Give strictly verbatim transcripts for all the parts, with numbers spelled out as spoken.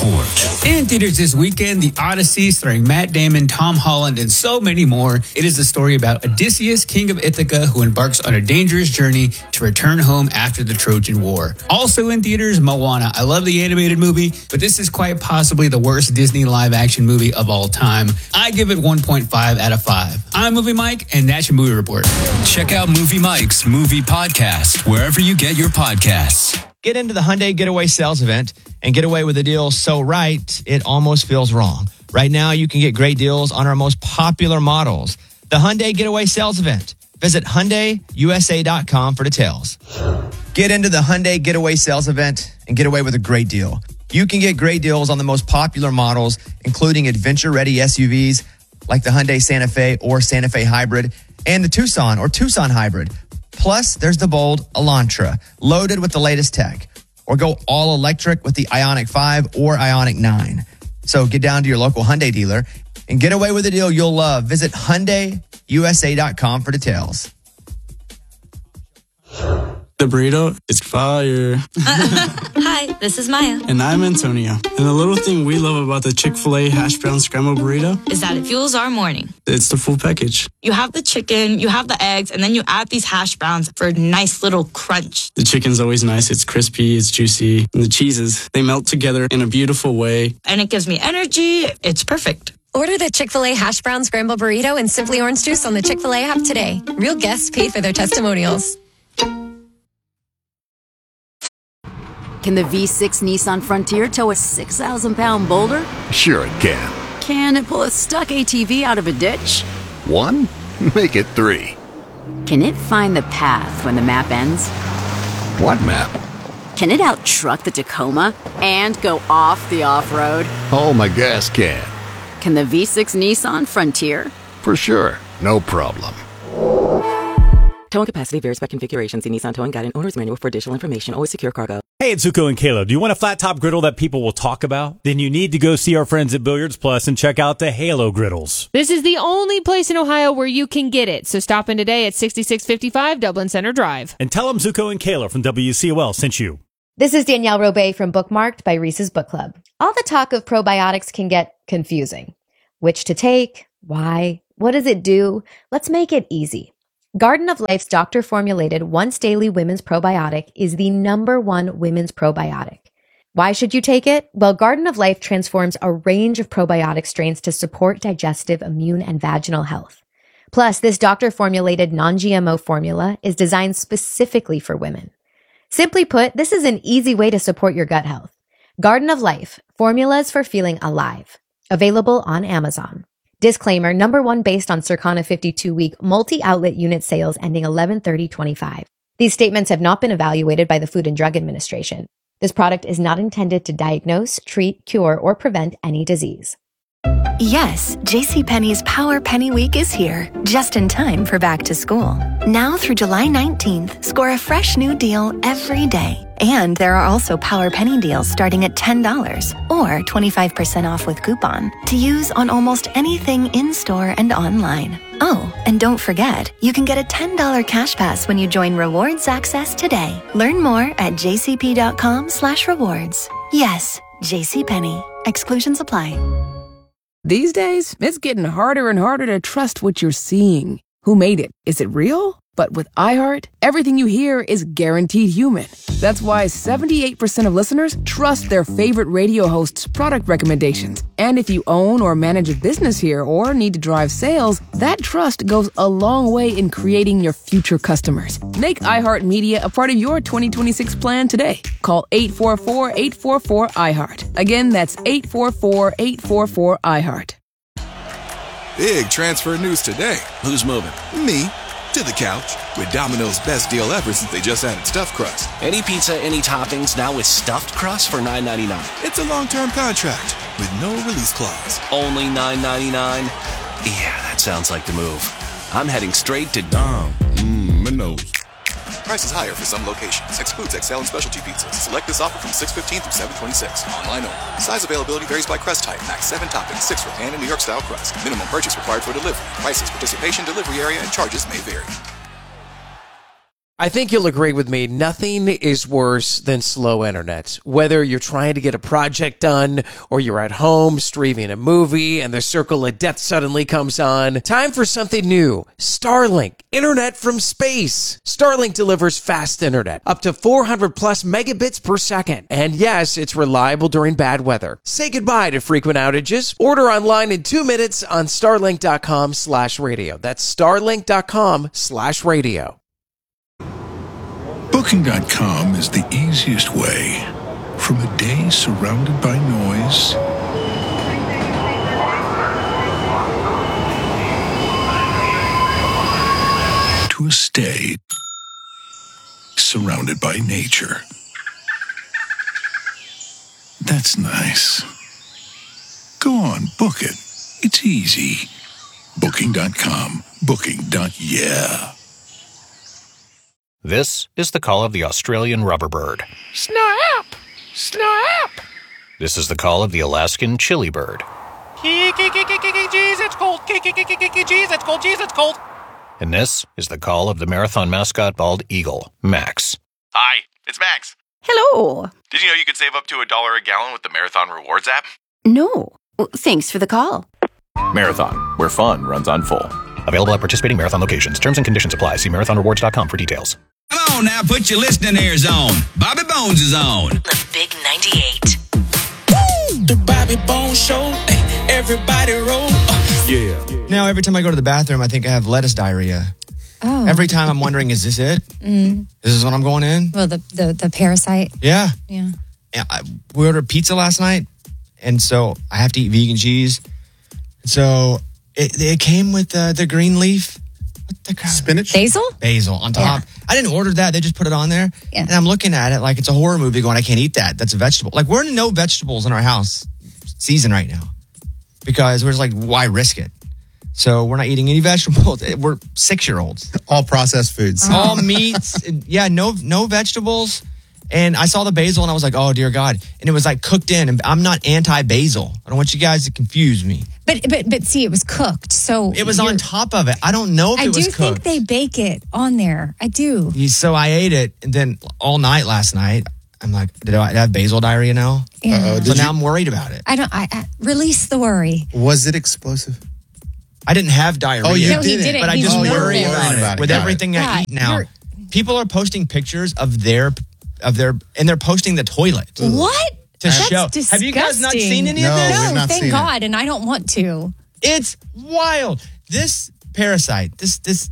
Report. In theaters this weekend, The Odyssey, starring Matt Damon, Tom Holland, and so many more. It is a story about Odysseus, king of Ithaca, who embarks on a dangerous journey to return home after the Trojan War. Also in theaters, Moana. I love the animated movie, but this is quite possibly the worst Disney live-action movie of all time. I give it one point five out of five. I'm Movie Mike, and that's your movie report. Check out Movie Mike's Movie Podcast wherever you get your podcasts. Get into the Hyundai Getaway Sales Event and get away with a deal so right, it almost feels wrong. Right now, you can get great deals on our most popular models. The Hyundai Getaway Sales Event. Visit Hyundai U S A dot com for details. Get into the Hyundai Getaway Sales Event and get away with a great deal. You can get great deals on the most popular models, including adventure-ready S U Vs like the Hyundai Santa Fe or Santa Fe Hybrid and the Tucson or Tucson Hybrid. Plus, there's the bold Elantra, loaded with the latest tech. Or go all electric with the Ioniq five or Ioniq nine. So get down to your local Hyundai dealer and get away with a deal you'll love. Visit Hyundai U S A dot com for details. The burrito is fire. Hi, this is Maya. And I'm Antonio. And the little thing we love about the Chick-fil-A hash brown scrambled burrito is that it fuels our morning. It's the full package. You have the chicken, you have the eggs, and then you add these hash browns for a nice little crunch. The chicken's always nice. It's crispy, it's juicy. And the cheeses, they melt together in a beautiful way. And it gives me energy. It's perfect. Order the Chick-fil-A hash brown scrambled burrito and Simply Orange Juice on the Chick-fil-A app today. Real guests paid for their testimonials. Can the V six Nissan Frontier tow a six thousand pound boulder? Sure it can. Can it pull a stuck A T V out of a ditch? One? Make it three. Can it find the path when the map ends? What map? Can it out-truck the Tacoma and go off the off-road? Oh, my gas can. Can the V six Nissan Frontier? For sure. No problem. Towing capacity varies by configuration. See Nissan Towing Guide and Owner's Manual for additional information. Always secure cargo. Hey, it's Zuko and Caleb. Do you want a flat top griddle that people will talk about? Then you need to go see our friends at Billiards Plus and check out the Halo griddles. This is the only place in Ohio where you can get it. So stop in today at sixty-six fifty-five Dublin Center Drive. And tell them Zuko and Caleb from W C O L sent you. This is Danielle Robay from Bookmarked by Reese's Book Club. All the talk of probiotics can get confusing. Which to take? Why? What does it do? Let's make it easy. Garden of Life's doctor-formulated once-daily women's probiotic is the number one women's probiotic. Why should you take it? Well, Garden of Life transforms a range of probiotic strains to support digestive, immune, and vaginal health. Plus, this doctor-formulated non-G M O formula is designed specifically for women. Simply put, this is an easy way to support your gut health. Garden of Life, formulas for feeling alive. Available on Amazon. Disclaimer, number one based on Circana fifty-two week multi-outlet unit sales ending eleven thirty twenty-five. These statements have not been evaluated by the Food and Drug Administration. This product is not intended to diagnose, treat, cure, or prevent any disease. Yes, JCPenney's Power Penny Week is here, just in time for back to school. Now through July nineteenth, score a fresh new deal every day. And there are also Power Penny deals starting at ten dollars or twenty-five percent off with coupon to use on almost anything in-store and online. Oh, and don't forget, you can get a ten dollars cash pass when you join Rewards Access today. Learn more at jcp.com slash rewards. Yes, JCPenney. Exclusions apply. These days, it's getting harder and harder to trust what you're seeing. Who made it? Is it real? But with iHeart, everything you hear is guaranteed human. That's why seventy-eight percent of listeners trust their favorite radio host's product recommendations. And if you own or manage a business here or need to drive sales, that trust goes a long way in creating your future customers. Make iHeartMedia a part of your twenty twenty-six plan today. Call eight four four, eight four four, iHeart. Again, that's eight four four, eight four four, iHeart. Big transfer news today. Who's moving? Me. To the couch with Domino's best deal ever since they just added stuffed crust. Any pizza, any toppings, now with stuffed crust for nine ninety-nine. It's a long-term contract with no release clause. Only nine ninety-nine? Yeah, that sounds like the move. I'm heading straight to Dom. Mmm, Minos. Prices higher for some locations. Excludes X L and specialty pizzas. Select this offer from six fifteen through seven twenty-six. Online only. Size availability varies by crust type. Max seven toppings, six for pan and New York style crust. Minimum purchase required for delivery. Prices, participation, delivery area, and charges may vary. I think you'll agree with me. Nothing is worse than slow internet. Whether you're trying to get a project done or you're at home streaming a movie and the circle of death suddenly comes on, time for something new. Starlink, internet from space. Starlink delivers fast internet, up to four hundred plus megabits per second. And yes, it's reliable during bad weather. Say goodbye to frequent outages. Order online in two minutes on starlink.com slash radio. That's starlink.com slash radio. Booking dot com is the easiest way from a day surrounded by noise to a stay surrounded by nature. That's nice. Go on, book it. It's easy. Booking dot com. Booking. Yeah. This is the call of the Australian rubber bird. Snap! Snap! This is the call of the Alaskan chili bird. Jeez, it's cold. Jeez, it's cold. Jeez, it's cold. And this is the call of the marathon mascot bald eagle, Max. Hi, it's Max. Hello. Did you know you could save up to a dollar a gallon with the Marathon Rewards app? No. Well, thanks for the call. Marathon, where fun runs on full. Available at participating marathon locations. Terms and conditions apply. See marathon rewards dot com for details. Come on now, put your listening ears on. Bobby Bones is on. The Big ninety-eight. Woo! The Bobby Bones Show. Everybody roll. Uh, yeah. Now, every time I go to the bathroom, I think I have lettuce diarrhea. Oh. Every time I'm wondering, is this it? Mm. Is this what I'm going in? Well, the, the, the parasite. Yeah. Yeah. yeah I, we ordered pizza last night, and so I have to eat vegan cheese. So it, it came with uh, the green leaf. What the crap? Spinach? Basil? Basil on top. Yeah. I didn't order that. They just put it on there. Yeah. And I'm looking at it like it's a horror movie going, I can't eat that. That's a vegetable. Like, we're in no vegetables in our house season right now because we're just like, why risk it? So we're not eating any vegetables. We're six-year-olds. All processed foods. All meats. Yeah, no no vegetables. And I saw the basil and I was like, oh, dear God. And it was like cooked in. And I'm not anti-basil. I don't want you guys to confuse me. But but but see, it was cooked. So it was on top of it. I don't know if I it was do cooked. think they bake it on there. I do. So I ate it. And then all night last night, I'm like, did I have basil diarrhea now? Yeah. Uh-oh. So now you- I'm worried about it. I don't. I, I release the worry. Was it explosive? I didn't have diarrhea. Oh, you No, he didn't. didn't. But I He's just nervous. worry about, about it it. with Got everything it. I Yeah, eat now. you're- People are posting pictures of their of their and they're posting the toilet. What? To That's show. disgusting. Have you guys not seen any No, of this? we've No, not thank seen God, and I don't want to. It's wild. This parasite, this this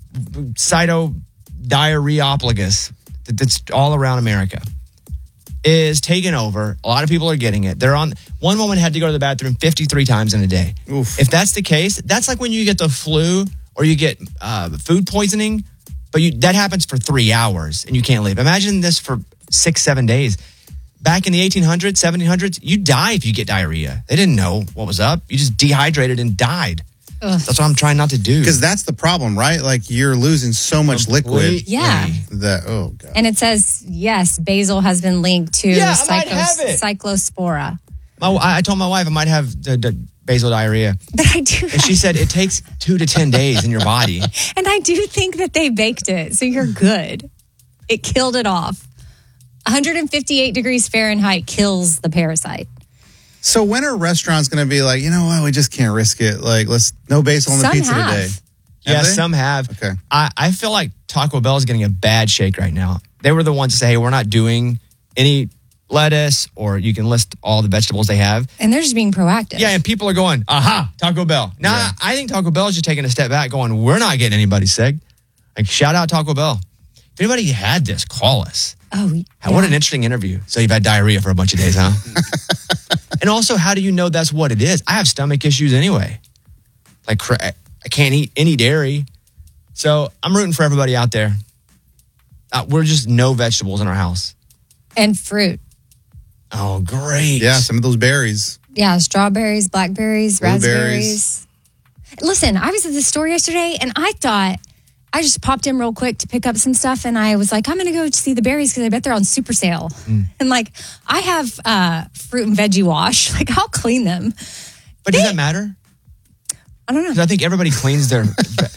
cytodiarrheoplagus that's all around America is taking over. A lot of people are getting it. They're on. One woman had to go to the bathroom fifty-three times in a day. Oof. If that's the case, that's like when you get the flu or you get uh, food poisoning, but you, that happens for three hours and you can't leave. Imagine this for six, seven days. Back in the eighteen hundreds, seventeen hundreds, you die if you get diarrhea. They didn't know what was up. You just dehydrated and died. Ugh. That's what I'm trying not to do. Because that's the problem, right? Like you're losing so much liquid. Yeah. That oh god. And it says yes, basil has been linked to Yeah, I might have it. cyclospora. My, I told my wife I might have the, the basil diarrhea. But I do. And she said it takes two to ten days in your body. And I do think that they baked it, so you're good. It killed it off. one hundred fifty-eight degrees Fahrenheit kills the parasite. So when are restaurants going to be like, you know what, we just can't risk it. Like, let's no basil on the Some pizza have. today. Yeah, Have they? some have. Okay. I, I feel like Taco Bell is getting a bad shake right now. They were the ones to say, hey, we're not doing any lettuce, or you can list all the vegetables they have. And they're just being proactive. Yeah, and people are going, aha, Taco Bell. Now, Yeah. I think Taco Bell is just taking a step back going, we're not getting anybody sick. Like, shout out Taco Bell. If anybody had this, call us. Oh, yeah. What an interesting interview. So you've had diarrhea for a bunch of days, huh? And also, how do you know that's what it is? I have stomach issues anyway. Like, cra- I can't eat any dairy. So I'm rooting for everybody out there. Uh, we're just no vegetables in our house. And fruit. Oh, great. Yeah, some of those berries. Yeah, strawberries, blackberries, Blueberries. raspberries. Listen, I was at the store yesterday and I thought, I just popped in real quick to pick up some stuff and I was like, I'm going to go see the berries because I bet they're on super sale. Mm. And like, I have uh, fruit and veggie wash. Like, I'll clean them. But does that matter? I don't know. Because I think everybody cleans their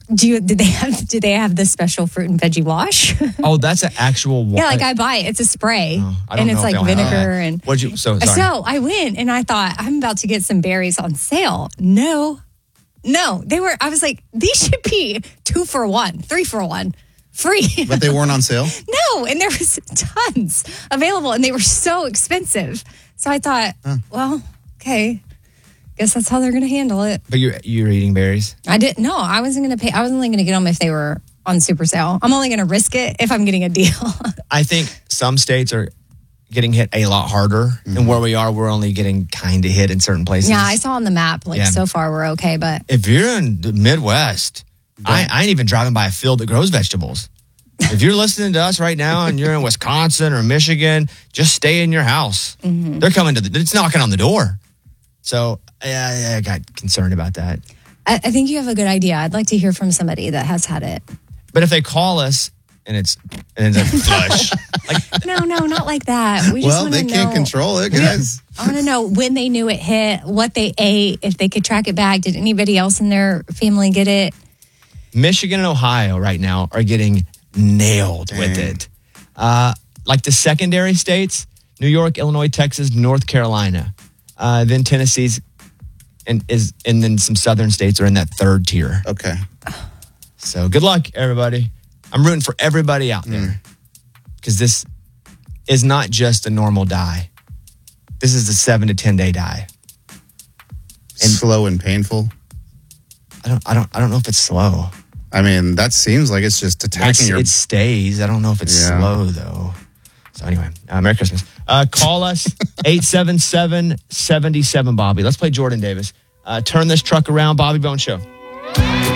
Do you? Did they have? Did they have the special fruit and veggie wash? Oh, that's an actual wash. Yeah, like I buy it. It's a spray, Oh, I don't and it's know if like they'll have vinegar that. and. What'd you? So sorry. So I went and I thought I'm about to get some berries on sale. No, no, they were. I was like, these should be two for one, three for one, free. But they weren't on sale? No, and there was tons available, and they were so expensive. So I thought, Huh. well, okay, guess that's how they're going to handle it. But you're you're eating berries. I didn't. No, I wasn't going to pay. I was only going to get them if they were on super sale. I'm only going to risk it if I'm getting a deal. I think some states are getting hit a lot harder, and where we are, we're only getting kind of hit in certain places. Yeah, I saw on the map. Like Yeah. so far, we're okay, but If you're in the Midwest, I, I ain't even driving by a field that grows vegetables. If you're listening to us right now and you're in Wisconsin or Michigan, just stay in your house. Mhm. They're coming to the, it's knocking on the door. So I, I got concerned about that. I, I think you have a good idea. I'd like to hear from somebody that has had it. But if they call us and it's and it's a flush, No, no, not like that. We just Well, wanna they can't know- control it, guys. I want to know when they knew it hit, what they ate, if they could track it back. Did anybody else in their family get it? Michigan and Ohio right now are getting nailed with it. Uh, like the secondary states, New York, Illinois, Texas, North Carolina, uh, then Tennessee's, and is and then some southern states are in that third tier. Okay. So good luck, everybody. I'm rooting for everybody out there because this is not just a normal die. This is a seven to ten day die. And slow and painful. I don't. I don't. I don't know if it's slow. I mean, that seems like it's just attacking It's- your. It stays. I don't know if it's Yeah. slow though. So anyway, uh, Merry Christmas. Uh, call us eight seven seven, seven seven Bobby. Let's play Jordan Davis. Uh, turn this truck around, Bobby Bone Show.